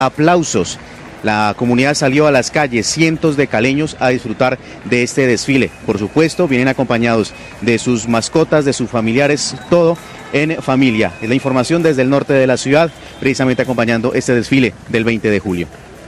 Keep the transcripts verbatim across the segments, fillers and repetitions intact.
Aplausos. La comunidad salió a las calles, cientos de caleños a disfrutar de este desfile. Por supuesto, vienen acompañados de sus mascotas, de sus familiares, todo en familia. Es la información desde el norte de la ciudad, precisamente acompañando este desfile del veinte de julio.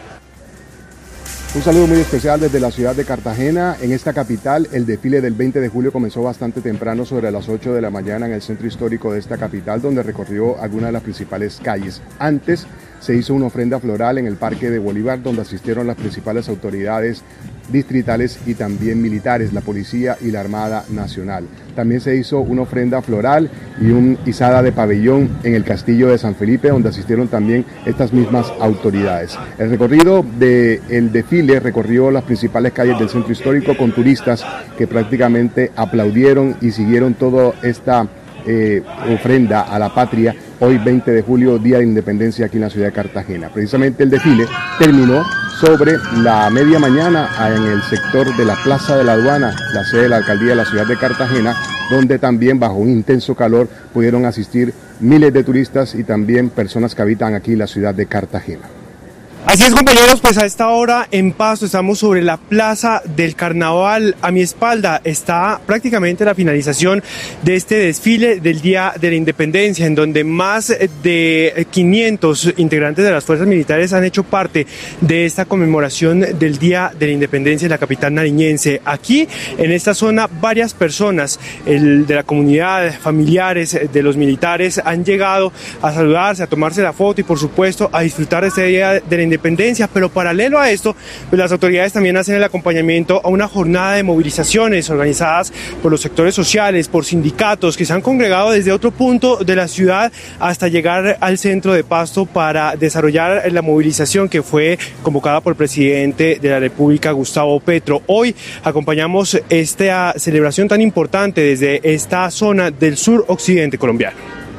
Un saludo muy especial desde la ciudad de Cartagena. En esta capital, el desfile del veinte de julio comenzó bastante temprano, sobre las ocho de la mañana, en el centro histórico de esta capital, donde recorrió algunas de las principales calles. Antes se hizo una ofrenda floral en el Parque de Bolívar, donde asistieron las principales autoridades distritales y también militares, la Policía y la Armada Nacional. También se hizo una ofrenda floral y una izada de pabellón en el Castillo de San Felipe, donde asistieron también estas mismas autoridades. El recorrido del desfile recorrió las principales calles del centro histórico con turistas que prácticamente aplaudieron y siguieron toda esta eh, ofrenda a la patria. Hoy veinte de julio, Día de Independencia aquí en la ciudad de Cartagena. Precisamente el desfile terminó sobre la media mañana en el sector de la Plaza de la Aduana, la sede de la Alcaldía de la ciudad de Cartagena, donde también bajo un intenso calor pudieron asistir miles de turistas y también personas que habitan aquí en la ciudad de Cartagena. Así es, compañeros, pues a esta hora en Pasto estamos sobre la Plaza del Carnaval. A mi espalda está prácticamente la finalización de este desfile del Día de la Independencia, en donde más de quinientos integrantes de las fuerzas militares han hecho parte de esta conmemoración del Día de la Independencia en la capital nariñense. Aquí, en esta zona, varias personas el, de la comunidad, familiares de los militares, han llegado a saludarse, a tomarse la foto y, por supuesto, a disfrutar de este Día de la Independencia. Independencia, pero paralelo a esto, pues las autoridades también hacen el acompañamiento a una jornada de movilizaciones organizadas por los sectores sociales, por sindicatos que se han congregado desde otro punto de la ciudad hasta llegar al centro de Pasto para desarrollar la movilización que fue convocada por el presidente de la República, Gustavo Petro. Hoy acompañamos esta celebración tan importante desde esta zona del sur occidente colombiano.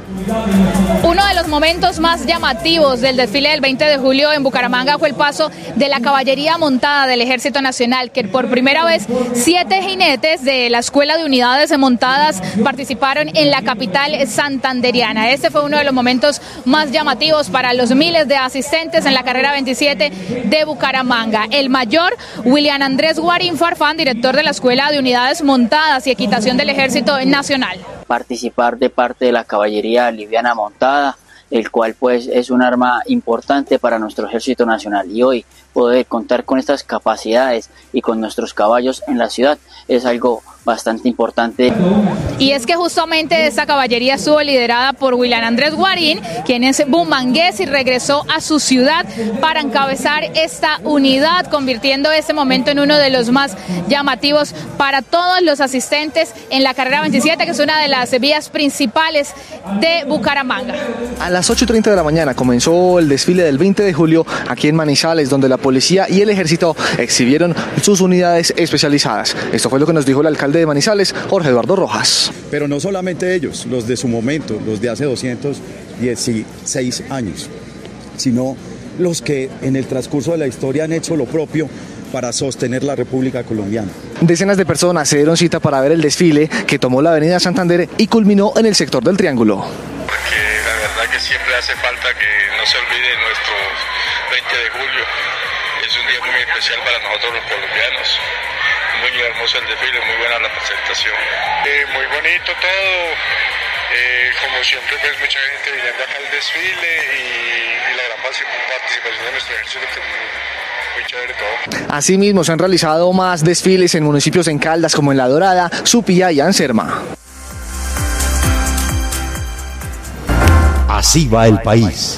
Uno de los momentos más llamativos del desfile del veinte de julio en Bucaramanga fue el paso de la caballería montada del Ejército Nacional, que por primera vez siete jinetes de la Escuela de Unidades Montadas participaron en la capital santanderiana. Este fue uno de los momentos más llamativos para los miles de asistentes en la carrera veintisiete de Bucaramanga. El mayor William Andrés Guarín Farfán, director de la Escuela de Unidades Montadas y Equitación del Ejército Nacional. Participar de parte de la caballería liviana montada, el cual pues es un arma importante para nuestro Ejército Nacional, y hoy poder contar con estas capacidades y con nuestros caballos en la ciudad es algo bastante importante. Y es que justamente esta caballería estuvo liderada por William Andrés Guarín, quien es bumangués y regresó a su ciudad para encabezar esta unidad, convirtiendo este momento en uno de los más llamativos para todos los asistentes en la carrera veintisiete, que es una de las vías principales de Bucaramanga. A las ocho y treinta de la mañana comenzó el desfile del veinte de julio aquí en Manizales, donde la policía y el ejército exhibieron sus unidades especializadas. Esto fue lo que nos dijo el alcalde de Manizales, Jorge Eduardo Rojas. Pero no solamente ellos, los de su momento, los de hace doscientos dieciséis años, sino los que en el transcurso de la historia han hecho lo propio para sostener la República Colombiana. Decenas de personas se dieron cita para ver el desfile que tomó la avenida Santander y culminó en el sector del Triángulo. Porque la verdad que siempre hace falta que no se olvide nuestro veinte de julio. Es un día muy especial para nosotros los colombianos. Muy hermoso el desfile, muy buena la presentación. Eh, muy bonito todo, eh, como siempre pues mucha gente viniendo acá al desfile y, y la gran participación de nuestro ejército, que muy, muy chévere todo. Asimismo se han realizado más desfiles en municipios en Caldas como en La Dorada, Supía y Anserma. Así va el país.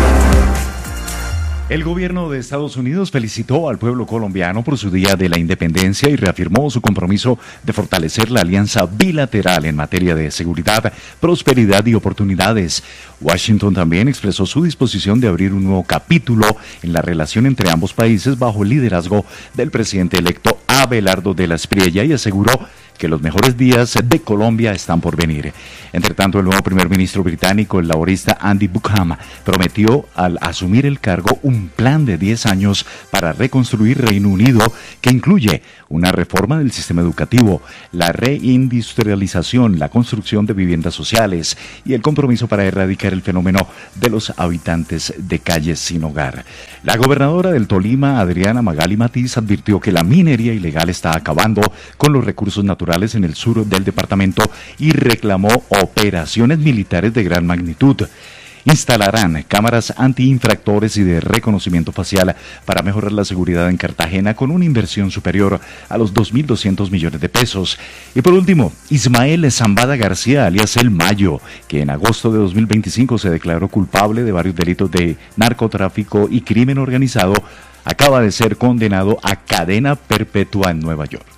El gobierno de Estados Unidos felicitó al pueblo colombiano por su Día de la Independencia y reafirmó su compromiso de fortalecer la alianza bilateral en materia de seguridad, prosperidad y oportunidades. Washington también expresó su disposición de abrir un nuevo capítulo en la relación entre ambos países bajo el liderazgo del presidente electo Abelardo de la Espriella y aseguró que los mejores días de Colombia están por venir. Entre tanto, el nuevo primer ministro británico, el laborista Andy Buchan, prometió al asumir el cargo un plan de diez años para reconstruir Reino Unido que incluye una reforma del sistema educativo, la reindustrialización, la construcción de viviendas sociales y el compromiso para erradicar el fenómeno de los habitantes de calles sin hogar. La gobernadora del Tolima, Adriana Magali Matiz, advirtió que la minería ilegal está acabando con los recursos naturales en el sur del departamento y reclamó operaciones militares de gran magnitud. Instalarán cámaras antiinfractores y de reconocimiento facial para mejorar la seguridad en Cartagena con una inversión superior a los dos mil doscientos millones de pesos. Y por último, Ismael Zambada García, alias El Mayo, que en agosto de dos mil veinticinco se declaró culpable de varios delitos de narcotráfico y crimen organizado, acaba de ser condenado a cadena perpetua en Nueva York.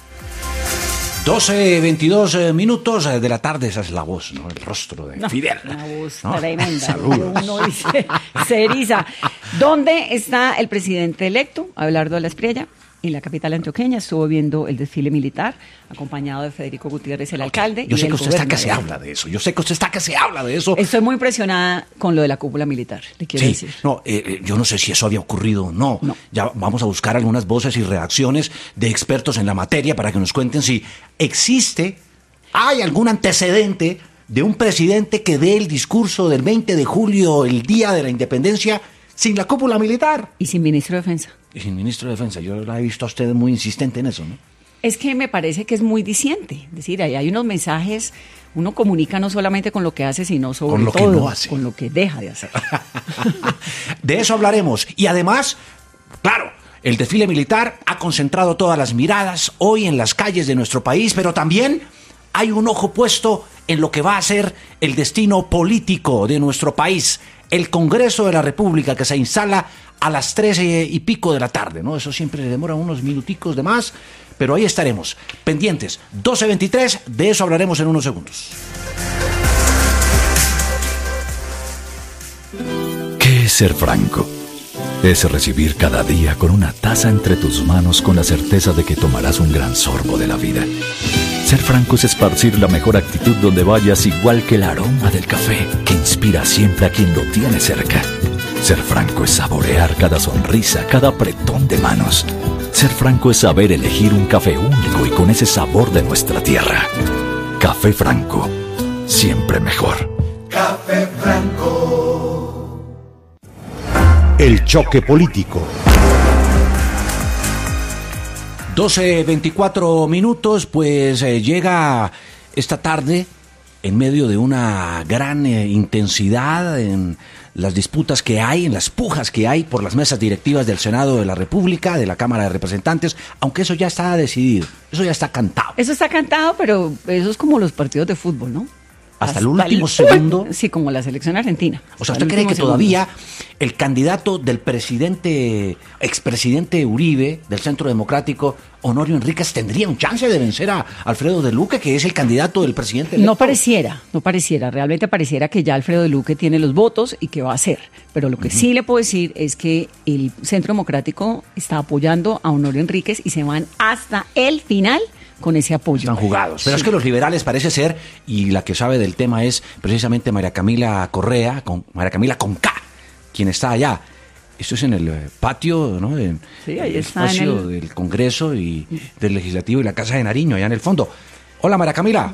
doce, veintidós minutos de la tarde, esa es la voz, ¿no? El rostro de no, Fidel. Una voz ¿no? tremenda. Uno dice, se eriza. ¿Dónde está el presidente electo, Abelardo de la Espriella? En la capital antioqueña estuvo viendo el desfile militar, acompañado de Federico Gutiérrez, el alcalde. Yo y sé que usted está que gobernador. se habla de eso, yo sé que usted está que se habla de eso. Estoy muy impresionada con lo de la cúpula militar, le quiero Sí, decir. no, eh, yo no sé si eso había ocurrido o no. No. Ya vamos a buscar algunas voces y reacciones de expertos en la materia para que nos cuenten si existe, hay algún antecedente de un presidente que dé el discurso del veinte de julio, el día de la independencia, sin la cúpula militar. Y sin ministro de Defensa. Y sin ministro de Defensa. Yo la he visto a usted muy insistente en eso, ¿no? Es que me parece que es muy diciente. Es decir, ahí hay unos mensajes, uno comunica no solamente con lo que hace, sino sobre Con lo que todo no hace. con lo que deja de hacer. De eso hablaremos. Y además, claro, el desfile militar ha concentrado todas las miradas hoy en las calles de nuestro país, pero también hay un ojo puesto en lo que va a ser el destino político de nuestro país. El Congreso de la República, que se instala a las trece y pico de la tarde, ¿no? Eso siempre le demora unos minuticos de más, pero ahí estaremos, pendientes. doce veintitrés, de eso hablaremos en unos segundos. ¿Qué es ser franco? Es recibir cada día con una taza entre tus manos con la certeza de que tomarás un gran sorbo de la vida. Ser franco es esparcir la mejor actitud donde vayas, igual que el aroma del café que inspira siempre a quien lo tiene cerca. Ser franco es saborear cada sonrisa, cada apretón de manos. Ser franco es saber elegir un café único y con ese sabor de nuestra tierra. Café Franco, siempre mejor. Café Franco. El choque político. doce veinticuatro minutos, pues eh, llega esta tarde en medio de una gran eh, intensidad en las disputas que hay, en las pujas que hay por las mesas directivas del Senado de la República, de la Cámara de Representantes, aunque eso ya está decidido, eso ya está cantado. Eso está cantado, pero eso es como los partidos de fútbol, ¿no? Hasta el último segundo. Sí, como la selección argentina. O sea, ¿usted cree que todavía el candidato del presidente, expresidente Uribe, del Centro Democrático, Honorio Enríquez, tendría un chance de vencer a Alfredo de Luque, que es el candidato del presidente electo? No pareciera, no pareciera. Realmente pareciera que ya Alfredo de Luque tiene los votos y que va a hacer. Pero lo que uh-huh. sí le puedo decir es que el Centro Democrático está apoyando a Honorio Enríquez y se van hasta el final con ese apoyo. Están jugados. Pero sí. Es que los liberales parece ser, y la que sabe del tema es precisamente María Camila Correa, con María Camila con K, quien está allá. Esto es en el patio, ¿no? En, sí, ahí el está espacio en el... del Congreso y del Legislativo y la Casa de Nariño, allá en el fondo. Hola, María Camila.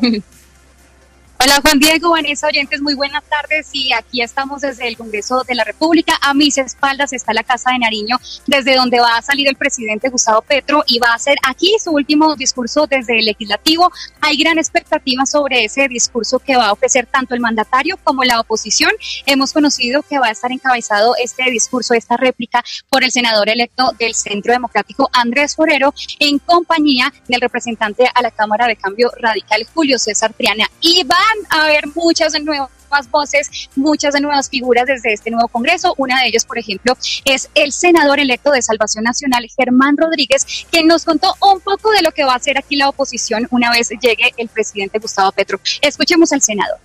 Hola Juan Diego, Vanessa, oyentes, muy buenas tardes y aquí estamos desde el Congreso de la República. A mis espaldas está la Casa de Nariño, desde donde va a salir el presidente Gustavo Petro y va a hacer aquí su último discurso desde el Legislativo. Hay gran expectativa sobre ese discurso que va a ofrecer tanto el mandatario como la oposición. Hemos conocido que va a estar encabezado este discurso, esta réplica, por el senador electo del Centro Democrático, Andrés Forero, en compañía del representante a la Cámara de Cambio Radical, Julio César Triana. Y van a haber muchas nuevas voces, muchas nuevas figuras desde este nuevo Congreso. Una de ellas, por ejemplo, es el senador electo de Salvación Nacional, Germán Rodríguez, quien nos contó un poco de lo que va a hacer aquí la oposición una vez llegue el presidente Gustavo Petro. Escuchemos al senador.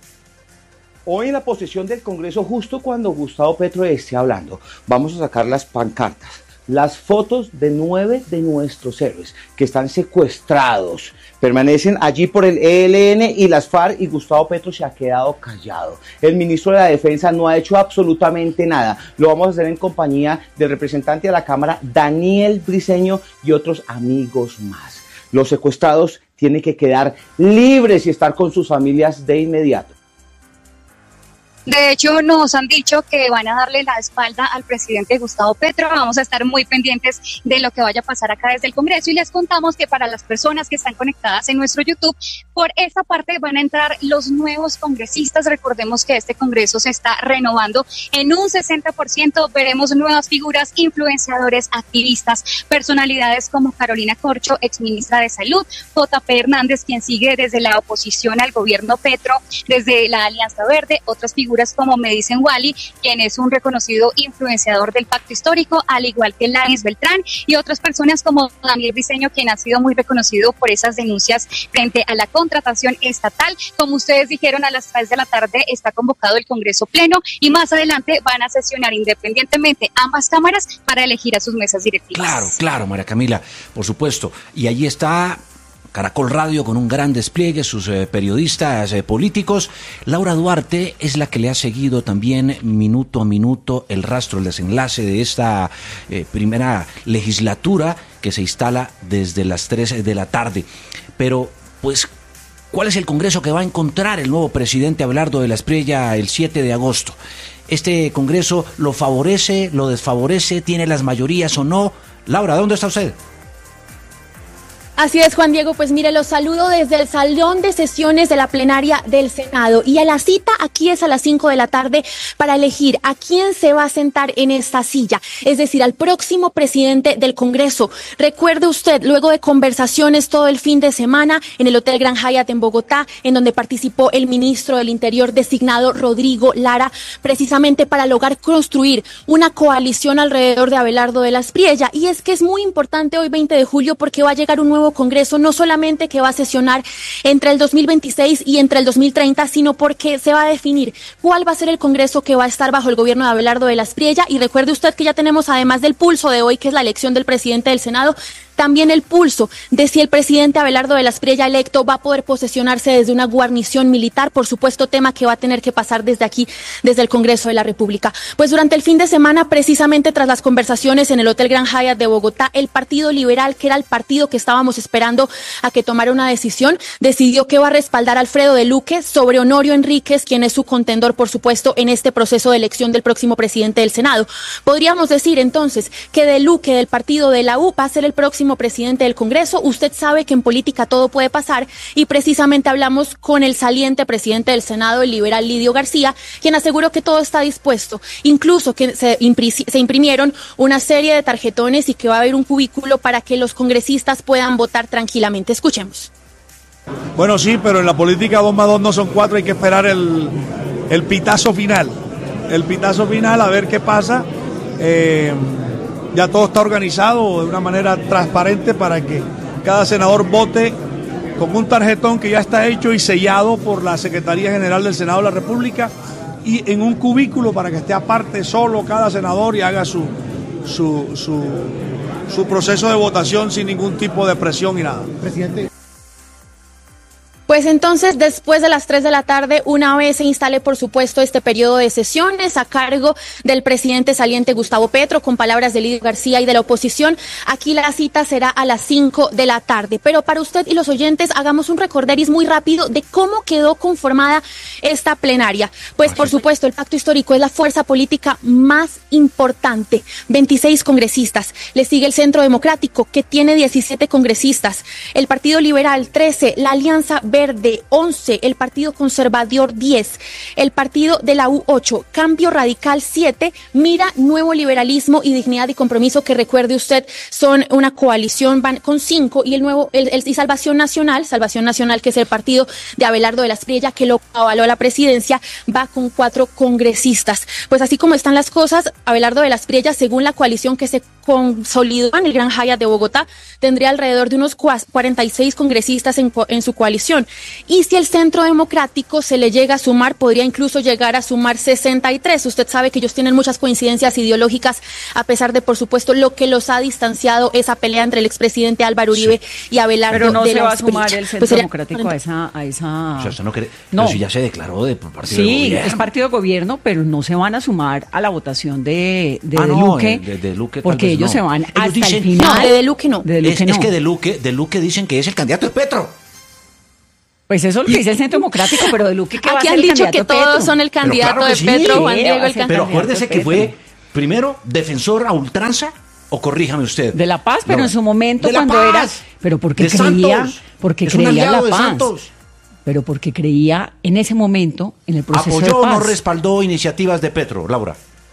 Hoy en la posesión del Congreso, justo cuando Gustavo Petro esté hablando, vamos a sacar las pancartas, las fotos de nueve de nuestros héroes que están secuestrados. Permanecen allí por el E L N y las FARC, y Gustavo Petro se ha quedado callado. El ministro de la Defensa no ha hecho absolutamente nada. Lo vamos a hacer en compañía del representante de la Cámara, Daniel Briceño, y otros amigos más. Los secuestrados tienen que quedar libres y estar con sus familias de inmediato. De hecho, nos han dicho que van a darle la espalda al presidente Gustavo Petro. Vamos a estar muy pendientes de lo que vaya a pasar acá desde el Congreso, y les contamos que para las personas que están conectadas en nuestro YouTube, por esta parte van a entrar los nuevos congresistas. Recordemos que este Congreso se está renovando en un sesenta por ciento. Veremos nuevas figuras, influenciadores, activistas, personalidades como Carolina Corcho, exministra de Salud, J P Hernández, quien sigue desde la oposición al gobierno Petro, desde la Alianza Verde, otras figuras como me dicen Wally, quien es un reconocido influenciador del pacto histórico, al igual que Lanis Beltrán, y otras personas como Daniel Briceño, quien ha sido muy reconocido por esas denuncias frente a la contratación estatal. Como ustedes dijeron, a las tres de la tarde está convocado el Congreso Pleno, y más adelante van a sesionar independientemente ambas cámaras para elegir a sus mesas directivas. Claro, claro, María Camila, por supuesto. Y allí está Caracol Radio con un gran despliegue, sus eh, periodistas eh, políticos. Laura Duarte es la que le ha seguido también minuto a minuto el rastro, el desenlace de esta eh, primera legislatura que se instala desde las tres de la tarde. Pero, pues, ¿cuál es el Congreso que va a encontrar el nuevo presidente Abelardo de la Espriella el siete de agosto? ¿Este Congreso lo favorece, lo desfavorece, tiene las mayorías o no? Laura, ¿dónde está usted? Así es, Juan Diego, pues mire, los saludo desde el salón de sesiones de la plenaria del Senado, y a la cita aquí es a las cinco de la tarde para elegir a quién se va a sentar en esta silla, es decir, al próximo presidente del Congreso. Recuerde usted, luego de conversaciones todo el fin de semana en el Hotel Grand Hyatt en Bogotá, en donde participó el ministro del Interior designado Rodrigo Lara, precisamente para lograr construir una coalición alrededor de Abelardo de la Espriella. Y es que es muy importante hoy veinte de julio porque va a llegar un nuevo Congreso, no solamente que va a sesionar entre el dos mil veintiséis y entre el dos mil treinta, sino porque se va a definir cuál va a ser el Congreso que va a estar bajo el gobierno de Abelardo de la Espriella. Y recuerde usted que ya tenemos, además del pulso de hoy, que es la elección del presidente del Senado, también el pulso de si el presidente Abelardo de la Espriella electo va a poder posesionarse desde una guarnición militar, por supuesto, tema que va a tener que pasar desde aquí, desde el Congreso de la República. Pues durante el fin de semana, precisamente tras las conversaciones en el Hotel Grand Hyatt de Bogotá, el Partido Liberal, que era el partido que estábamos esperando a que tomara una decisión, decidió que va a respaldar a Alfredo de Luque sobre Honorio Enríquez, quien es su contendor, por supuesto, en este proceso de elección del próximo presidente del Senado. Podríamos decir entonces que de Luque, del partido de la U, va a ser el próximo presidente del Congreso. Usted sabe que en política todo puede pasar, y precisamente hablamos con el saliente presidente del Senado, el liberal Lidio García, quien aseguró que todo está dispuesto, incluso que se, se imprimieron una serie de tarjetones y que va a haber un cubículo para que los congresistas puedan votar tranquilamente. Escuchemos. Bueno, sí, pero en la política dos más dos no son cuatro, hay que esperar el, el pitazo final, el pitazo final a ver qué pasa. Eh, Ya todo está organizado de una manera transparente para que cada senador vote con un tarjetón que ya está hecho y sellado por la Secretaría General del Senado de la República, y en un cubículo para que esté aparte solo cada senador y haga su, su, su, su proceso de votación sin ningún tipo de presión y nada. Presidente. Pues entonces, después de las tres de la tarde, una vez se instale, por supuesto, este periodo de sesiones a cargo del presidente saliente Gustavo Petro, con palabras de Lidio García y de la oposición, aquí la cita será a las cinco de la tarde. Pero para usted y los oyentes, hagamos un recorderis muy rápido de cómo quedó conformada esta plenaria. Pues, por supuesto, el pacto histórico es la fuerza política más importante, veintiséis congresistas. Le sigue el Centro Democrático, que tiene diecisiete congresistas. El Partido Liberal, trece. La Alianza Verde, once. El Partido Conservador, diez. El Partido de la U, ocho. Cambio Radical, siete. Mira, Nuevo Liberalismo y Dignidad y Compromiso, que recuerde usted, son una coalición, van con cinco. Y el nuevo, el, el, y Salvación Nacional, Salvación Nacional, que es el partido de Abelardo de la Espriella, que lo avaló a la presidencia, va con cuatro congresistas. Pues así como están las cosas, Abelardo de la Espriella, según la coalición que se consolidó en el Grand Hyatt de Bogotá, tendría alrededor de unos cuarenta y seis congresistas en, en su coalición. y si el Centro Democrático se le llega a sumar, podría incluso llegar a sumar sesenta y tres. Usted sabe que ellos tienen muchas coincidencias ideológicas, a pesar de, por supuesto, lo que los ha distanciado esa pelea entre el expresidente Álvaro Uribe sí. y Abelardo Pero no de se la va a sumar Espriella. el Centro Pues sería... Democrático a esa... A esa... O sea, usted no cree... No. Pero si ya se declaró de partido sí, de gobierno. Sí, es partido de gobierno, pero no se van a sumar a la votación de, de, ah, de no, Luque, de, de Luque porque ellos no. se van ellos hasta dicen, el final. No, de, de Luque no. De, de Luque es, no. es que de Luque, de Luque dicen que es el candidato de Petro. Pues eso es lo que dice el Centro Democrático, pero de Luque que va a Aquí ser han el dicho candidato que de todos Petro. son el candidato claro de sí, Petro, Juan sí, Diego el Pero candidato acuérdese que fue primero defensor a ultranza, o corríjame usted. De la paz, pero no. en su momento de cuando la era, paz. pero porque de creía, Santos. porque es un creía en la aliado de paz. Santos. Pero porque creía en ese momento en el proceso ¿Apoyó de o paz. no respaldó iniciativas de Petro, Laura?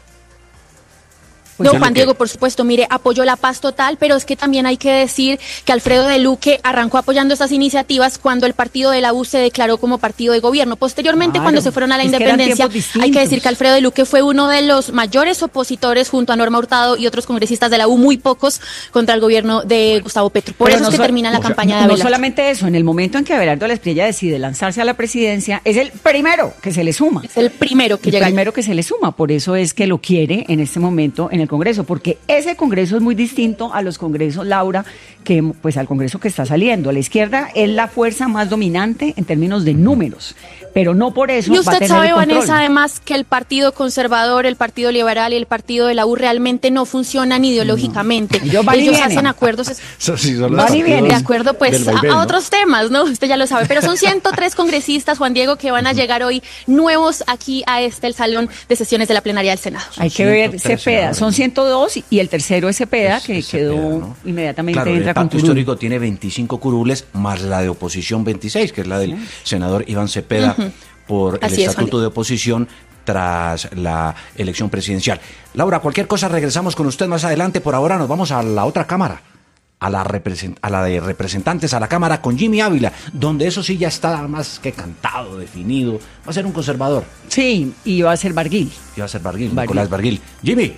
No, Juan Diego, por supuesto, mire, apoyó la paz total, pero es que también hay que decir que Alfredo de Luque arrancó apoyando estas iniciativas cuando el partido de la U se declaró como partido de gobierno. Posteriormente, Claro, cuando se fueron a la es que eran independencia, tiempos hay que decir distintos. que Alfredo de Luque fue uno de los mayores opositores junto a Norma Hurtado y otros congresistas de la U, muy pocos, contra el gobierno de Gustavo Petro. Por Pero eso no es que so- termina la o sea, campaña de No Abelardo. solamente eso, en el momento en que Abelardo de la Espriella decide lanzarse a la presidencia, es el primero que se le suma. Es el primero que el llega. primero que se le suma, por eso es que lo quiere en este momento en el Congreso, porque ese Congreso es muy distinto a los Congresos, Laura, que pues al Congreso que está saliendo. La izquierda es la fuerza más dominante en términos de números, pero no por eso Y va a usted tener sabe, el control. Vanessa, además que el Partido Conservador, el Partido Liberal y el Partido de la U realmente no funcionan ideológicamente. Ellos van y Ellos vienen. hacen acuerdos. Eso sí, son los Van y partidos vienen. De acuerdo, pues, del a, vaivén, a ¿no? otros temas, ¿no? Usted ya lo sabe. Pero son ciento tres congresistas, Juan Diego, que van a llegar hoy nuevos aquí a este, el Salón de Sesiones de la Plenaria del Senado. Hay que ver ciento tres Cepeda, son ciento dos y el tercero es Cepeda, Es- que es quedó Cepeda, ¿no? inmediatamente Claro, entra el con pacto curul. histórico tiene veinticinco curules más la de oposición veintiséis, que es la del senador Iván Cepeda Ujú. por el Así es, estatuto Juan. de oposición tras la elección presidencial. Laura, cualquier cosa regresamos con usted más adelante. Por ahora nos vamos a la otra cámara, a la, represent- a la de representantes, a la Cámara con Jimmy Ávila, donde eso sí ya está más que cantado, definido. Va a ser un conservador. Sí, y va a ser Barguil. Y va a ser Barguil, Barguil. Nicolás Barguil. Jimmy.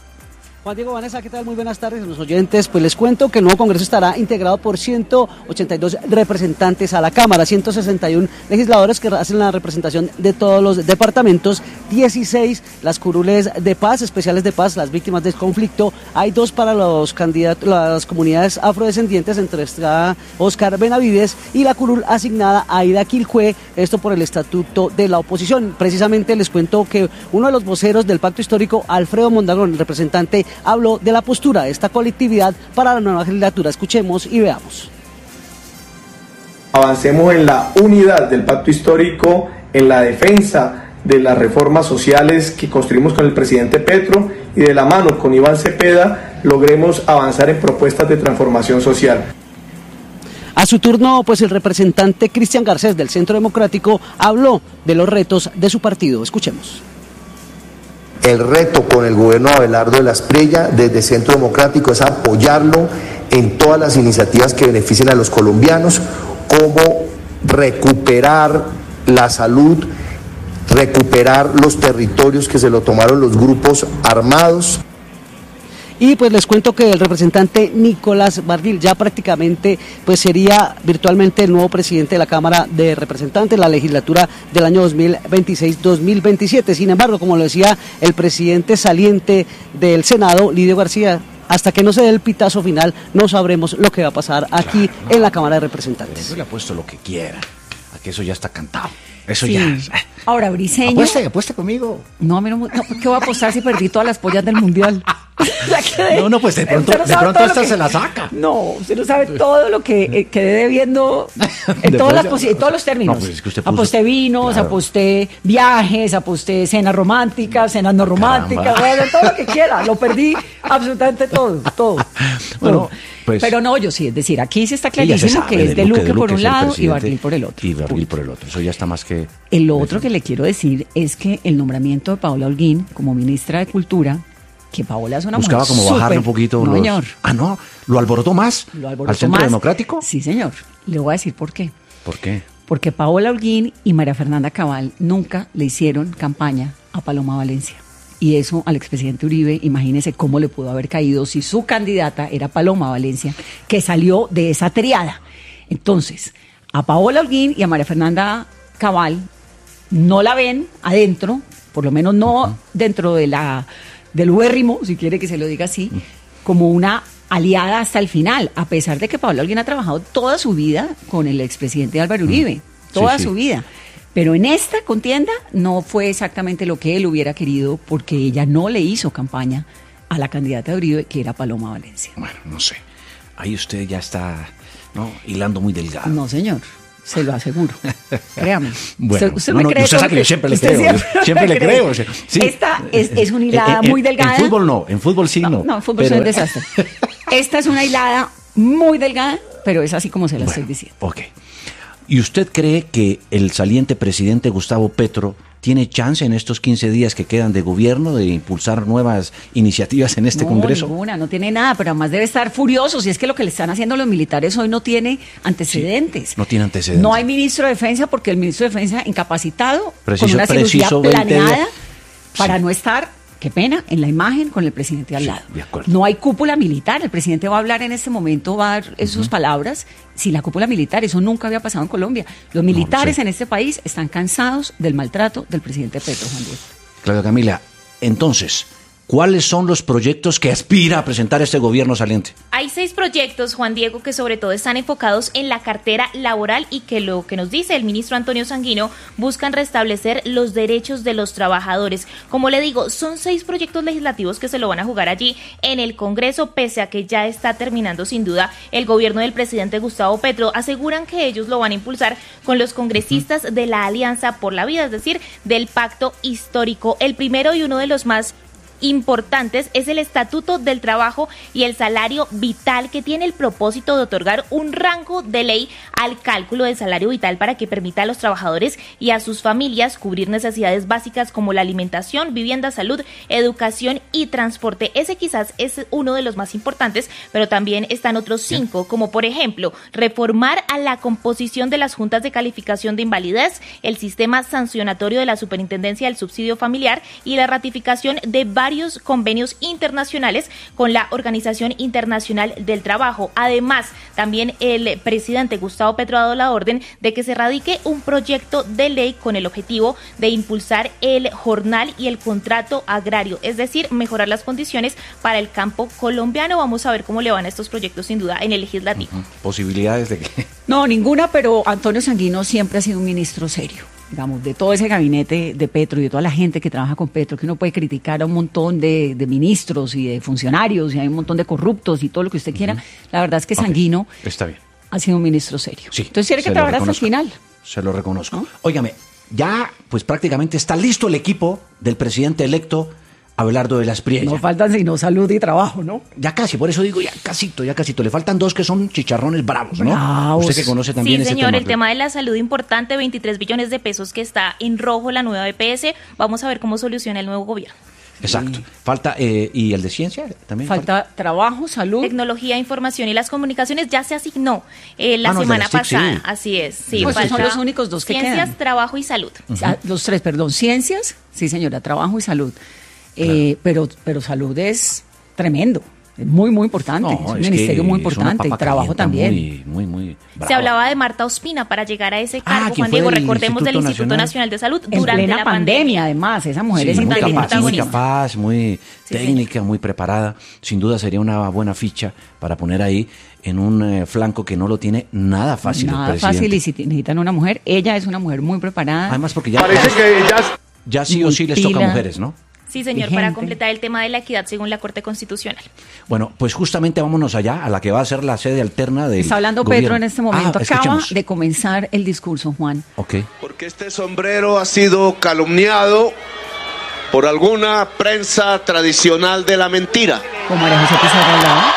Juan Diego, Vanessa, ¿qué tal? Muy buenas tardes a los oyentes. Pues les cuento que el nuevo Congreso estará integrado por ciento ochenta y dos representantes a la Cámara, ciento sesenta y uno legisladores que hacen la representación de todos los departamentos, dieciséis las curules de paz, especiales de paz, las víctimas del conflicto. Hay dos para los candidatos, las comunidades afrodescendientes, entre está Oscar Benavides y la curul asignada a Aida Quilcue, esto por el estatuto de la oposición. Precisamente les cuento que uno de los voceros del pacto histórico, Alfredo Mondragón, el representante, habló de la postura de esta colectividad para la nueva legislatura. Escuchemos y veamos. Avancemos en la unidad del pacto histórico, en la defensa de las reformas sociales que construimos con el presidente Petro y de la mano con Iván Cepeda logremos avanzar en propuestas de transformación social. A su turno, pues el representante Cristian Garcés del Centro Democrático habló de los retos de su partido. Escuchemos. El reto con el gobierno de Abelardo de la Espriella desde Centro Democrático es apoyarlo en todas las iniciativas que beneficien a los colombianos, como recuperar la salud, recuperar los territorios que se lo tomaron los grupos armados. Y pues les cuento que el representante Nicolás Barguil ya prácticamente pues sería virtualmente el nuevo presidente de la Cámara de Representantes, la legislatura del año dos mil veintiséis dos mil veintisiete. Sin embargo, como lo decía el presidente saliente del Senado, Lidio García, hasta que no se dé el pitazo final, no sabremos lo que va a pasar aquí claro, no. en la Cámara de Representantes. Yo le apuesto lo que quiera, a que eso ya está cantado. Eso sí. ya. Ahora, Briseño. Apueste, apueste conmigo. No, a mí no, no, ¿qué voy a apostar si perdí todas las pollas del mundial? No, no, pues de pronto, no de pronto esta que, se la saca. No, usted no sabe todo lo que eh, quedé debiendo en, todas las en todos los términos. No, pues es que usted puso, aposté vinos, claro. aposté viajes, aposté cenas románticas, cenas no románticas, bueno, todo lo que quiera. Lo perdí absolutamente todo, todo. Bueno, todo. Pues, pero no, yo sí, es decir, aquí se está clarísimo se que es de Luque, de Luque por un lado y Barguil por el otro. Y Barguil por el otro, eso ya está más que... El otro que le quiero decir es que el nombramiento de Paola Holguín como ministra de Cultura, que Paola es una Buscaba mujer como bajarle super, un poquito no, los... señor. Ah, no, ¿lo alborotó más ¿Lo alborotó al Centro más? Democrático? Sí, señor. Le voy a decir por qué. ¿Por qué? Porque Paola Holguín y María Fernanda Cabal nunca le hicieron campaña a Paloma Valencia. Y eso al expresidente Uribe, imagínese cómo le pudo haber caído si su candidata era Paloma Valencia, que salió de esa triada. Entonces, A Paola Holguín y a María Fernanda Cabal no la ven adentro, por lo menos no uh-huh. dentro de la del huérrimo, si quiere que se lo diga así, uh-huh. como una aliada hasta el final, a pesar de que Paola Holguín ha trabajado toda su vida con el expresidente Álvaro Uribe, uh-huh. toda sí, sí. su vida. Pero en esta contienda no fue exactamente lo que él hubiera querido, porque ella no le hizo campaña a la candidata de Uribe, que era Paloma Valencia. Bueno, no sé. Ahí usted ya está, ¿no?, hilando muy delgado. No, señor. Se lo aseguro. Créame. Bueno, usted, usted no, me no, cree usted sabe que yo siempre le creo. Siempre, siempre le creo. Sí. Esta es, es una hilada en, muy delgada. En fútbol no, en fútbol sí no. No, no en fútbol pero... es un desastre. Esta es una hilada muy delgada, pero es así como se la bueno, estoy diciendo. Ok. ¿Y usted cree que el saliente presidente Gustavo Petro tiene chance en estos quince días que quedan de gobierno de impulsar nuevas iniciativas en este no, Congreso? No, ninguna, no tiene nada, pero además debe estar furioso si es que lo que le están haciendo los militares hoy no tiene antecedentes. Sí, no tiene antecedentes. No hay ministro de Defensa porque el ministro de Defensa incapacitado preciso, con una cirugía planeada veinte... para sí. no estar... Qué pena, en la imagen con el presidente al sí, lado. De acuerdo. No hay cúpula militar, el presidente va a hablar en este momento, va a dar uh-huh. sus palabras, sin la cúpula militar, eso nunca había pasado en Colombia. Los militares no, no sé. en este país están cansados del maltrato del presidente Petro, Juan Diego. Claudia Camila, entonces, ¿cuáles son los proyectos que aspira a presentar este gobierno saliente? Hay seis proyectos, Juan Diego, que sobre todo están enfocados en la cartera laboral y que lo que nos dice el ministro Antonio Sanguino buscan restablecer los derechos de los trabajadores. Como le digo, son seis proyectos legislativos que se lo van a jugar allí en el Congreso, pese a que ya está terminando sin duda el gobierno del presidente Gustavo Petro. Aseguran que ellos lo van a impulsar con los congresistas de la Alianza por la Vida, es decir, del pacto histórico. El primero y uno de los más importantes es el Estatuto del Trabajo y el Salario Vital, que tiene el propósito de otorgar un rango de ley al cálculo del salario vital para que permita a los trabajadores y a sus familias cubrir necesidades básicas como la alimentación, vivienda, salud, educación y transporte. Ese quizás es uno de los más importantes, pero también están otros cinco, como por ejemplo, reformar a la composición de las juntas de calificación de invalidez, el sistema sancionatorio de la Superintendencia del Subsidio Familiar y la ratificación de varios varios convenios internacionales con la Organización Internacional del Trabajo. Además, también el presidente Gustavo Petro ha dado la orden de que se radique un proyecto de ley con el objetivo de impulsar el jornal y el contrato agrario, es decir, mejorar las condiciones para el campo colombiano. Vamos a ver cómo le van a estos proyectos sin duda en el legislativo. Uh-huh. ¿Posibilidades de que...? No, ninguna, pero Antonio Sanguino siempre ha sido un ministro serio. Digamos, de todo ese gabinete de Petro y de toda la gente que trabaja con Petro, que uno puede criticar a un montón de, de ministros y de funcionarios, y hay un montón de corruptos y todo lo que usted quiera, uh-huh. la verdad es que okay. Sanguino Está bien. ha sido un ministro serio. Sí, entonces tiene que trabajar hasta el final. Se lo reconozco. ¿No? Óigame, ya pues prácticamente está listo el equipo del presidente electo Abelardo de la Espriella. No faltan sino salud y trabajo, ¿no? Ya casi, por eso digo ya casito, ya casito. Le faltan dos que son chicharrones bravos, ¿no? Bravos. Usted que conoce también sí, ese señor, tema. el tema de la salud importante, veintitrés billones de pesos que está en rojo la nueva B P S. Vamos a ver cómo soluciona el nuevo gobierno. Exacto. Falta, eh, ¿y el de ciencia también? Falta, falta trabajo, salud. Tecnología, información y las comunicaciones ya se asignó eh, la ah, no, semana de las TIC, pasada. sí. Así es. Sí, pues son los únicos dos que ciencias, quedan. Ciencias, trabajo y salud. Uh-huh. Ah, los tres, perdón. Ciencias, sí señora, trabajo y salud. Claro. Eh, pero, pero salud es tremendo, es muy, muy importante, no, es un es ministerio muy importante, y trabajo también. Muy, muy, muy Se hablaba de Marta Ospina para llegar a ese cargo, ah, Juan Diego, recordemos del Instituto Nacional de Salud en durante plena la pandemia, pandemia, además, esa mujer sí, es muy inteligente. capaz, muy capaz, muy sí, técnica, señor. muy preparada, sin duda sería una buena ficha para poner ahí en un eh, flanco que no lo tiene nada fácil. Nada fácil, y si necesitan una mujer, ella es una mujer muy preparada. Además porque ya, Parece ya, que ya, ya sí o sí les toca a mujeres, ¿no? Sí, señor, para completar el tema de la equidad según la Corte Constitucional. Bueno, pues justamente vámonos allá, a la que va a ser la sede alterna del Está hablando gobierno. Petro en este momento, ah, acaba escuchemos. de comenzar el discurso, Juan. Ok. Porque este sombrero ha sido calumniado por alguna prensa tradicional de la mentira. Como María José Pizarro hablaba.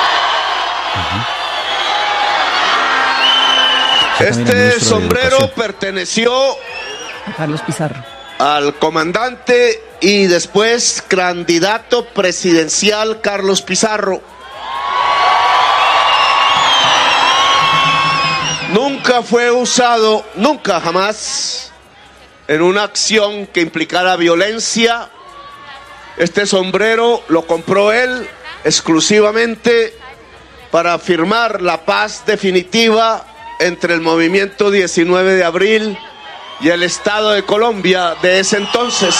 Uh-huh. Este sombrero perteneció a Carlos Pizarro, al comandante y después candidato presidencial Carlos Pizarro. Nunca fue usado, nunca jamás, en una acción que implicara violencia. Este sombrero lo compró él exclusivamente para firmar la paz definitiva entre el movimiento diecinueve de abril y el Estado de Colombia de ese entonces.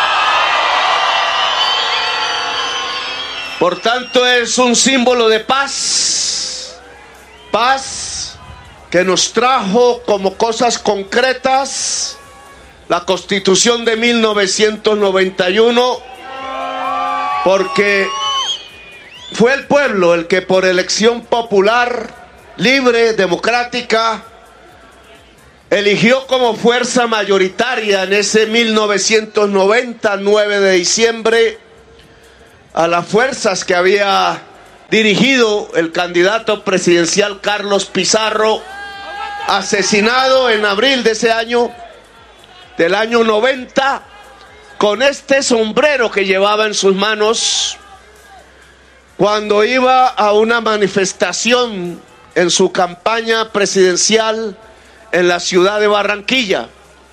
Por tanto, es un símbolo de paz, paz que nos trajo como cosas concretas la Constitución de mil novecientos noventa y uno, porque fue el pueblo el que por elección popular, libre, democrática, eligió como fuerza mayoritaria en ese mil novecientos noventa, nueve de diciembre, a las fuerzas que había dirigido el candidato presidencial Carlos Pizarro, asesinado en abril de ese año, del año noventa, con este sombrero que llevaba en sus manos cuando iba a una manifestación en su campaña presidencial en la ciudad de Barranquilla.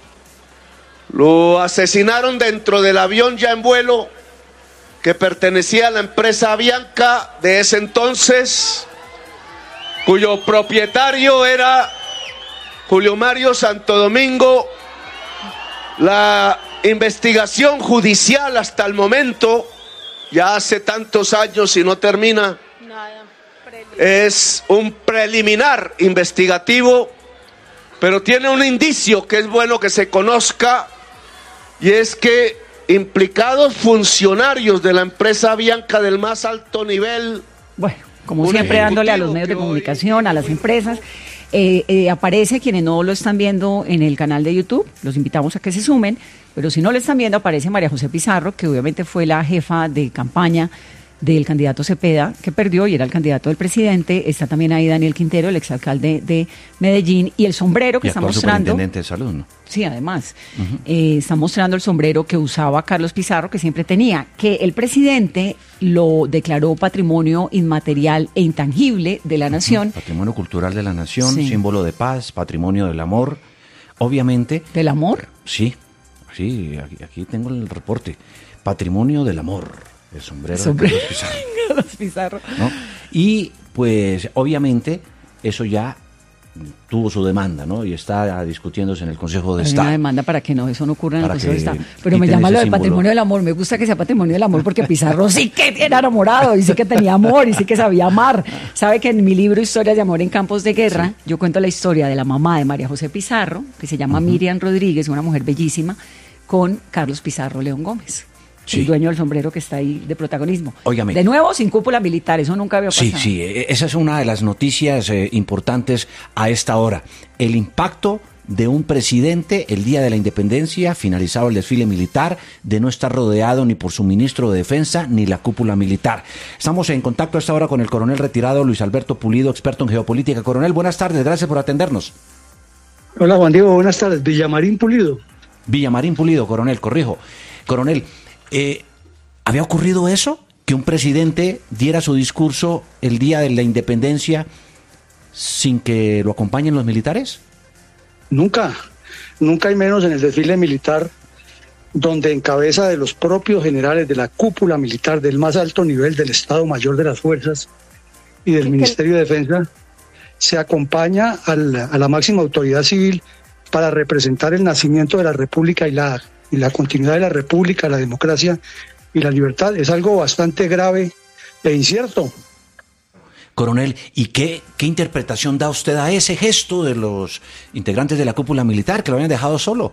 Lo asesinaron dentro del avión ya en vuelo que pertenecía a la empresa Avianca de ese entonces, cuyo propietario era Julio Mario Santo Domingo. La investigación judicial hasta el momento, ya hace tantos años y no termina, es un preliminar investigativo, pero tiene un indicio que es bueno que se conozca, y es que implicados funcionarios de la empresa Avianca del más alto nivel, bueno, como siempre dándole a los medios de comunicación, a las empresas, eh, eh, aparece, quienes no lo están viendo en el canal de YouTube, los invitamos a que se sumen, pero si no lo están viendo, aparece María José Pizarro, que obviamente fue la jefa de campaña del candidato Cepeda, que perdió y era el candidato del presidente. Está también ahí Daniel Quintero, el exalcalde de Medellín, y el sombrero que y está actual mostrando. Superintendente de salud, ¿no? Sí, además, Uh-huh. eh, está mostrando el sombrero que usaba Carlos Pizarro, que siempre tenía, que el presidente lo declaró patrimonio inmaterial e intangible de la nación. Patrimonio cultural de la nación, Sí. símbolo de paz, patrimonio del amor, obviamente. ¿Del amor? Sí, sí, aquí, aquí tengo el reporte. Patrimonio del amor, el sombrero, El sombrero. de Carlos Pizarro. Carlos Pizarro. ¿No? Y pues obviamente eso ya tuvo su demanda, ¿no? Y está discutiéndose en el Consejo de Hay Estado. una demanda para que no, eso no ocurra en el Para Consejo de que Estado. Pero me quiten llama ese lo del símbolo. patrimonio del amor. Me gusta que sea patrimonio del amor porque Pizarro sí que era enamorado y sí que tenía amor y sí que sabía amar. Sabe que en mi libro Historias de amor en campos de guerra, sí, yo cuento la historia de la mamá de María José Pizarro, que se llama uh-huh. Miriam Rodríguez, una mujer bellísima, con Carlos Pizarro León Gómez. Sí. El dueño del sombrero que está ahí de protagonismo. Óigame. De nuevo, sin cúpula militar, eso nunca había pasado. Sí, sí, esa es una de las noticias eh, importantes a esta hora. El impacto de un presidente el día de la independencia, finalizado el desfile militar, de no estar rodeado ni por su ministro de Defensa ni la cúpula militar. Estamos en contacto a esta hora con el coronel retirado Luis Alberto Pulido, experto en geopolítica. Coronel, buenas tardes, gracias por atendernos. Hola Juan Diego, buenas tardes. Villamarín Pulido. Villamarín Pulido, coronel, corrijo. Coronel, Eh, ¿había ocurrido eso? ¿Que un presidente diera su discurso el día de la independencia sin que lo acompañen los militares? Nunca, nunca y menos en el desfile militar, donde en cabeza de los propios generales de la cúpula militar del más alto nivel del Estado Mayor de las Fuerzas y del Ministerio de Defensa, se acompaña al, a la máxima autoridad civil para representar el nacimiento de la República y la y la continuidad de la República, la democracia y la libertad. Es algo bastante grave e incierto. Coronel, ¿y qué, qué interpretación da usted a ese gesto de los integrantes de la cúpula militar que lo habían dejado solo?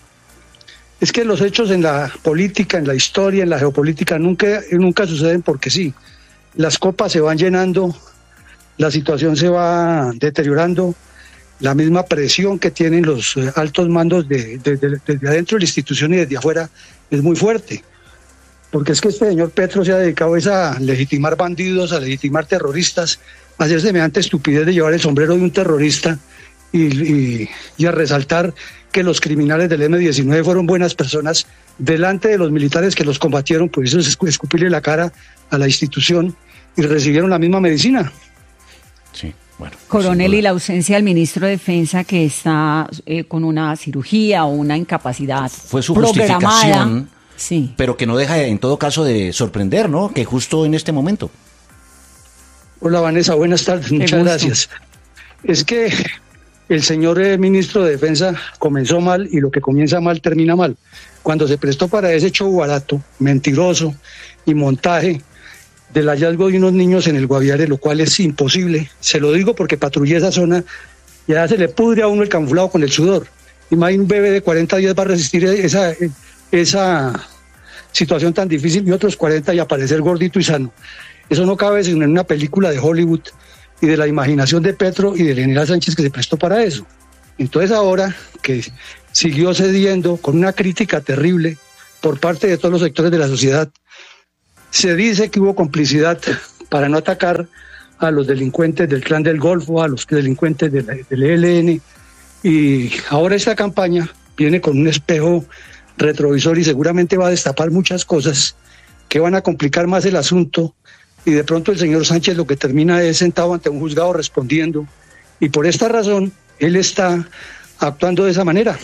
Es que los hechos en la política, en la historia, en la geopolítica nunca, nunca suceden porque sí. Las copas se van llenando, la situación se va deteriorando. La misma presión que tienen los eh, altos mandos de, de, de, desde adentro de la institución y desde afuera es muy fuerte. Porque es que este señor Petro se ha dedicado a legitimar bandidos, a legitimar terroristas, a hacer semejante estupidez de llevar el sombrero de un terrorista y, y, y a resaltar que los criminales del eme diecinueve fueron buenas personas delante de los militares que los combatieron, pues eso es escupirle la cara a la institución y recibieron la misma medicina. Sí. Bueno, coronel, y la ausencia del ministro de Defensa que está eh, con una cirugía o una incapacidad fue su programada, justificación, sí, pero que no deja en todo caso de sorprender, ¿no? Que justo en este momento. Hola Vanessa, buenas tardes, muchas gracias. Es que el señor eh, ministro de Defensa comenzó mal y lo que comienza mal termina mal. Cuando se prestó para ese show barato, mentiroso y montaje del hallazgo de unos niños en el Guaviare, lo cual es imposible, se lo digo porque patrullé esa zona, ya se le pudre a uno el camuflado con el sudor. Imagínate un bebé de cuarenta días va a resistir esa, esa situación tan difícil y otros cuarenta y aparecer gordito y sano. Eso no cabe sino en una película de Hollywood y de la imaginación de Petro y del general Sánchez que se prestó para eso. Entonces ahora que siguió cediendo con una crítica terrible por parte de todos los sectores de la sociedad, se dice que hubo complicidad para no atacar a los delincuentes del Clan del Golfo, a los delincuentes del, del E L N, y ahora esta campaña viene con un espejo retrovisor y seguramente va a destapar muchas cosas que van a complicar más el asunto, y de pronto el señor Sánchez lo que termina es sentado ante un juzgado respondiendo, y por esta razón él está actuando de esa manera.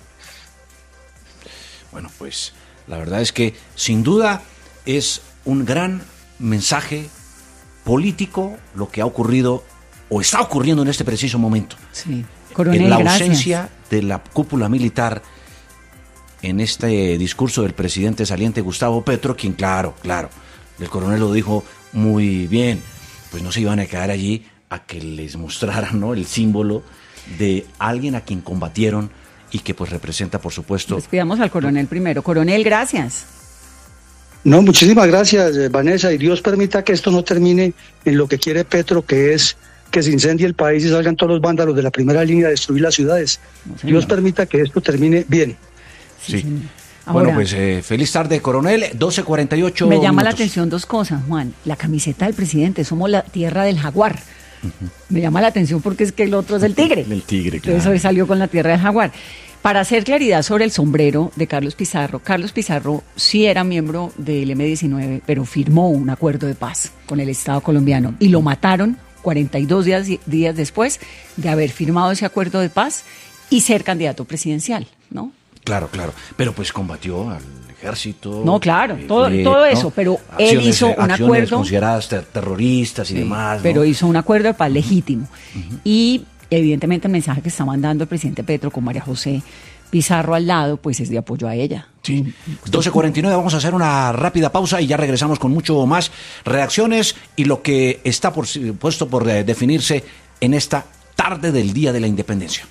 Bueno, pues la verdad es que sin duda es un gran mensaje político lo que ha ocurrido o está ocurriendo en este preciso momento. Sí. Coronel, en la gracias. ausencia de la cúpula militar en este discurso del presidente saliente Gustavo Petro, quien claro, claro, el coronel lo dijo muy bien, pues no se iban a quedar allí a que les mostraran, ¿no?, el símbolo de alguien a quien combatieron y que pues representa, por supuesto... Pues pidamos al coronel primero. Coronel, gracias. No, muchísimas gracias, Vanessa, y Dios permita que esto no termine en lo que quiere Petro, que es que se incendie el país y salgan todos los vándalos de la primera línea a destruir las ciudades. No, Dios permita que esto termine bien. Sí. sí. Ahora, bueno, pues eh, feliz tarde, coronel. doce cuarenta y ocho Me llama minutos. la atención dos cosas, Juan. La camiseta del presidente, somos la tierra del jaguar. Uh-huh. Me llama la atención porque es que el otro es el tigre. El tigre, claro. Entonces hoy salió con la tierra del jaguar. Para hacer claridad sobre el sombrero de Carlos Pizarro, Carlos Pizarro sí era miembro del eme diecinueve, pero firmó un acuerdo de paz con el Estado colombiano y lo mataron cuarenta y dos días, días después de haber firmado ese acuerdo de paz y ser candidato presidencial, ¿no? Claro, claro, pero pues combatió al ejército. No, claro, eh, todo, eh, todo ¿no? eso, pero acciones, él hizo un acciones acuerdo... consideradas ter- terroristas y sí, demás, ¿no? Pero hizo un acuerdo de paz legítimo. Uh-huh. Y evidentemente el mensaje que está mandando el presidente Petro con María José Pizarro al lado, pues es de apoyo a ella. Sí. doce cuarenta y nueve, vamos a hacer una rápida pausa y ya regresamos con mucho más reacciones y lo que está por puesto por eh, definirse en esta tarde del Día de la Independencia.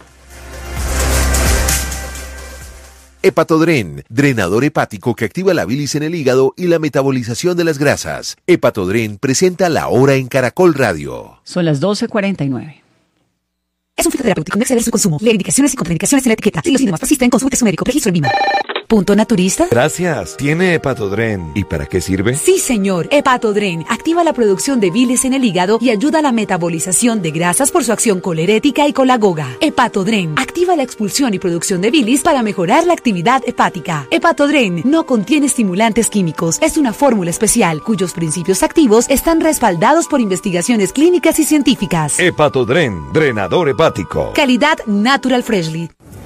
Hepatodren, drenador hepático que activa la bilis en el hígado y la metabolización de las grasas. Hepatodren presenta La Hora en Caracol Radio. Son las doce cuarenta y nueve. Es un fitoterapéutico, no exceder su consumo. Lee indicaciones y contraindicaciones en la etiqueta. Si los síntomas persisten, consulte a su médico. Registro en VIMA. ¿Punto naturista? Gracias. ¿Tiene Hepatodren? ¿Y para qué sirve? Sí, señor. Hepatodren activa la producción de bilis en el hígado y ayuda a la metabolización de grasas por su acción colerética y colagoga. Hepatodren activa la expulsión y producción de bilis para mejorar la actividad hepática. Hepatodren no contiene estimulantes químicos. Es una fórmula especial cuyos principios activos están respaldados por investigaciones clínicas y científicas. Hepatodren, drenador hepático. Calidad Natural Freshly.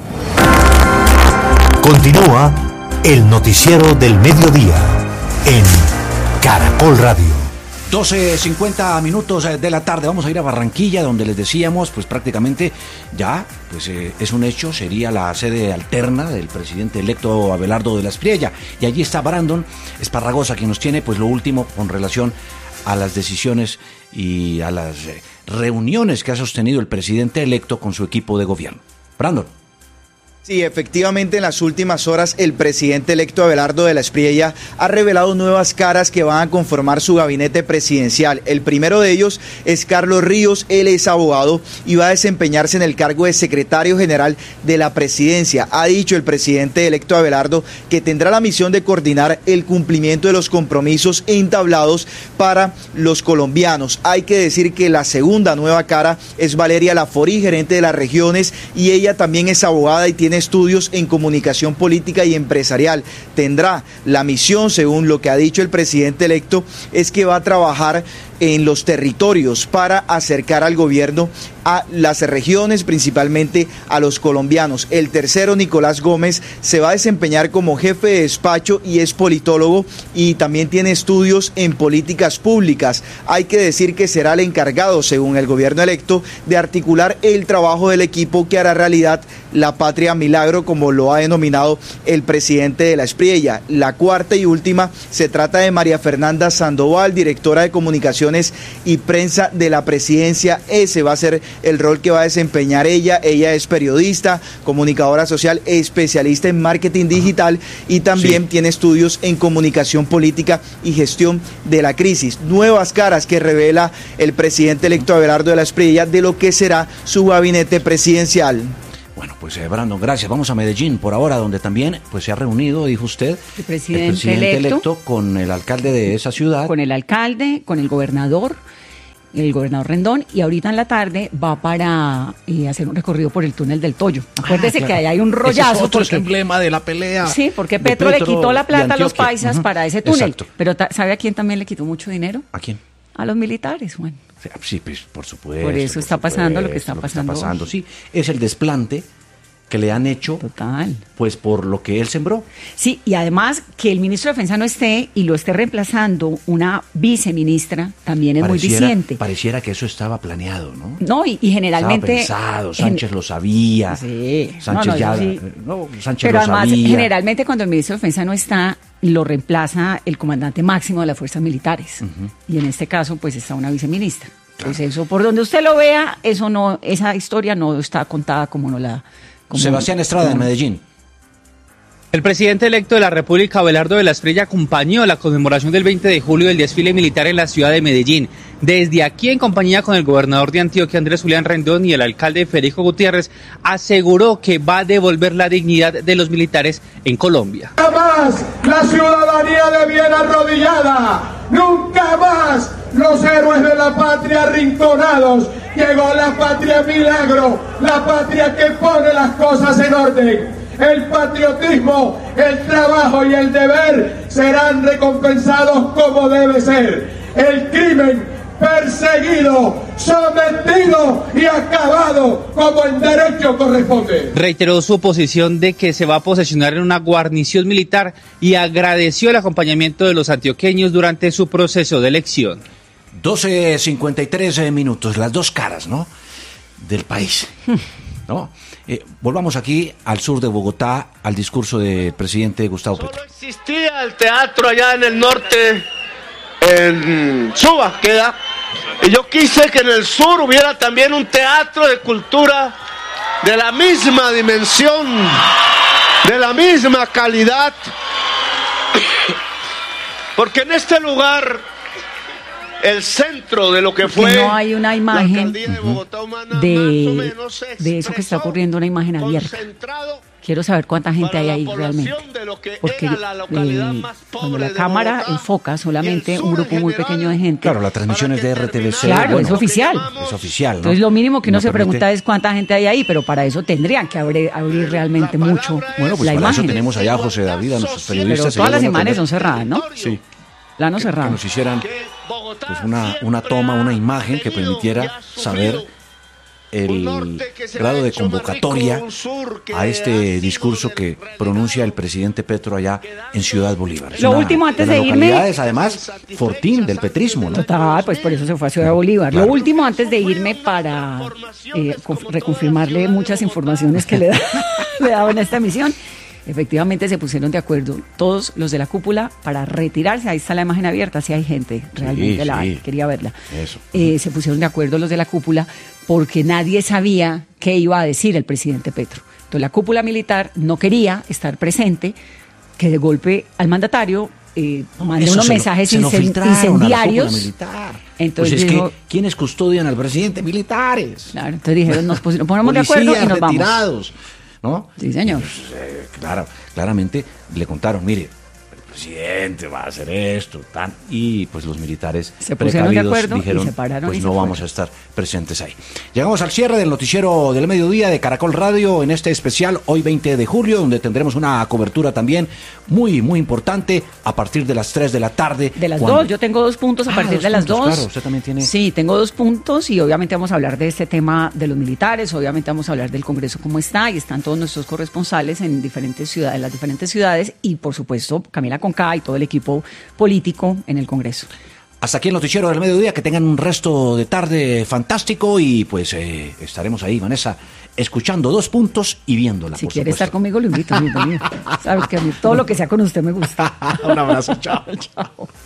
Continúa el noticiero del mediodía en Caracol Radio. doce cincuenta minutos de la tarde, vamos a ir a Barranquilla, donde les decíamos, pues prácticamente ya, pues eh, es un hecho, sería la sede alterna del presidente electo Abelardo de la Espriella. Y allí está Brandon Esparragosa, quien nos tiene pues lo último con relación a las decisiones y a las eh, reuniones que ha sostenido el presidente electo con su equipo de gobierno. Brandon. Sí, efectivamente en las últimas horas el presidente electo Abelardo de la Espriella ha revelado nuevas caras que van a conformar su gabinete presidencial. El primero de ellos es Carlos Ríos, él es abogado y va a desempeñarse en el cargo de secretario general de la presidencia. Ha dicho el presidente electo Abelardo que tendrá la misión de coordinar el cumplimiento de los compromisos entablados para los colombianos. Hay que decir que la segunda nueva cara es Valeria Laforí, gerente de las regiones, y ella también es abogada y tiene estudios en comunicación política y empresarial. Tendrá la misión, según lo que ha dicho el presidente electo, es que va a trabajar en los territorios para acercar al gobierno a las regiones, principalmente a los colombianos. El tercero, Nicolás Gómez, se va a desempeñar como jefe de despacho y es politólogo y también tiene estudios en políticas públicas. Hay que decir que será el encargado, según el gobierno electo, de articular el trabajo del equipo que hará realidad la Patria Milagro, como lo ha denominado el presidente de la Espriella. La cuarta y última se trata de María Fernanda Sandoval, directora de Comunicaciones y Prensa de la Presidencia. Ese va a ser el rol que va a desempeñar ella. Ella es periodista, comunicadora social, especialista en marketing digital y también sí. tiene estudios en comunicación política y gestión de la crisis. Nuevas caras que revela el presidente electo Abelardo de la Espriella de lo que será su gabinete presidencial. Bueno, pues eh, Brandon, gracias. Vamos a Medellín por ahora, donde también pues se ha reunido, dijo usted, el presidente, el presidente electo, electo con el alcalde de esa ciudad. Con el alcalde, con el gobernador, el gobernador Rendón, y ahorita en la tarde va para eh, hacer un recorrido por el túnel del Toyo. Acuérdese ah, claro. que ahí hay un rollazo. Ese es otro porque, emblema de la pelea. Sí, porque Petro, Petro le quitó la plata a los paisas uh-huh. para ese túnel. Exacto. Pero ¿sabe a quién también le quitó mucho dinero? ¿A quién? A los militares, Juan. Sí, pues por supuesto. Por eso por está supuesto, pasando lo que está lo pasando. Que está pasando, sí. Es el desplante que le han hecho, total, pues por lo que él sembró. Sí, y además que el ministro de Defensa no esté y lo esté reemplazando una viceministra también es pareciera, muy diciente. Pareciera que eso estaba planeado, ¿no? No, y, y generalmente... Estaba pensado, Sánchez en, lo sabía. Sí. Sánchez no, no, ya... Sí. No, Sánchez Pero lo además, sabía. generalmente cuando el ministro de Defensa no está, lo reemplaza el comandante máximo de las fuerzas militares. Uh-huh. Y en este caso, pues está una viceministra. Claro. Pues eso, por donde usted lo vea, eso no, esa historia no está contada como no la... Como, Sebastián Estrada como, en Medellín. El presidente electo de la República, Abelardo de la Espriella, acompañó la conmemoración del veinte de julio del desfile militar en la ciudad de Medellín. Desde aquí, en compañía con el gobernador de Antioquia, Andrés Julián Rendón, y el alcalde Federico Gutiérrez, aseguró que va a devolver la dignidad de los militares en Colombia. Nunca más la ciudadanía de bien arrodillada, nunca más los héroes de la patria arrinconados. Llegó la patria milagro, la patria que pone las cosas en orden. El patriotismo, el trabajo y el deber serán recompensados como debe ser. El crimen perseguido, sometido y acabado como en derecho corresponde. Reiteró su posición de que se va a posesionar en una guarnición militar y agradeció el acompañamiento de los antioqueños durante su proceso de elección. doce cincuenta y tres minutos, las dos caras, ¿no?, del país, ¿no? Eh, volvamos aquí al sur de Bogotá, al discurso del presidente Gustavo Petro. Solo existía el teatro allá en el norte, en Suba queda, y yo quise que en el sur hubiera también un teatro de cultura de la misma dimensión, de la misma calidad, porque en este lugar, el centro de lo que fue no hay una imagen de, Bogotá, humana, de, de eso que está ocurriendo, una imagen abierta. Quiero saber cuánta gente hay ahí realmente, porque eh, cuando la cámara bueno, enfoca solamente un grupo muy pequeño de gente. Claro, la transmisión es de R T V C. Claro, bueno, es oficial. Es oficial, ¿no? Entonces lo mínimo que uno no se permite... pregunta es cuánta gente hay ahí, pero para eso tendrían que abrir, abrir realmente mucho bueno, pues la para imagen. eso tenemos allá a José David, a nuestros periodistas. Pero todas las bueno imágenes tener... son cerradas, ¿no? Sí. Plano cerrado. Que nos hicieran pues una, una toma, una imagen que permitiera saber el grado de convocatoria a este discurso que pronuncia el presidente Petro allá en Ciudad Bolívar. Es Lo una, último antes de, de irme. Además, fortín del petrismo, ¿no? Total, pues por eso se fue a Ciudad Bolívar. Claro. Lo último antes de irme para eh, reconfirmarle muchas informaciones que le, da, le daba en esta emisión. Efectivamente se pusieron de acuerdo todos los de la cúpula para retirarse. Ahí está la imagen abierta, si hay gente, realmente sí, la sí. hay, quería verla. Eso. Eh, se pusieron de acuerdo los de la cúpula porque nadie sabía qué iba a decir el presidente Petro. Entonces la cúpula militar no quería estar presente, que de golpe al mandatario eh, mandó unos mensajes lo, incen, incendiarios. Entonces pues es dijo, que, ¿quiénes custodian al presidente? Militares. Claro, entonces dijeron, nos ponemos de acuerdo y nos retirados. vamos. ¿No? Sí, señor. Pues, eh, claro, claramente le contaron, mire, el presidente va a hacer esto, tan, y pues los militares se pusieron de acuerdo dijeron, y se pararon pues y no se vamos a estar presentes ahí. Llegamos al cierre del noticiero del mediodía de Caracol Radio en este especial hoy veinte de julio, donde tendremos una cobertura también muy, muy importante a partir de las tres de la tarde. De las cuando... dos, yo tengo dos puntos a Ah, partir dos de las puntos, dos. Claro, usted también tiene... Sí, tengo dos puntos y obviamente vamos a hablar de este tema de los militares, obviamente vamos a hablar del Congreso cómo está, y están todos nuestros corresponsales en diferentes ciudades, en las diferentes ciudades, y por supuesto Camila Conca y todo el equipo político en el Congreso. Hasta aquí el noticiero del mediodía, que tengan un resto de tarde fantástico y pues eh, estaremos ahí, Vanessa, escuchando dos puntos y viéndola. Si por quiere supuesto. estar conmigo, lo invito, bienvenido. Sabes que a mí todo lo que sea con usted me gusta. Un abrazo, chao. Chao.